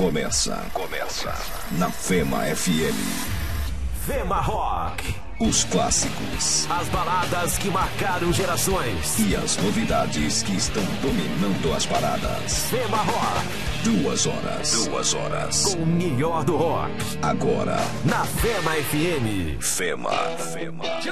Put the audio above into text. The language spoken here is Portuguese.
Começa na Fema FM. Fema Rock. Os clássicos, As baladas que marcaram gerações e as novidades que estão dominando as paradas. Fema Rock. 2 horas. Com o melhor do rock. Agora, Na Fema FM. Fema.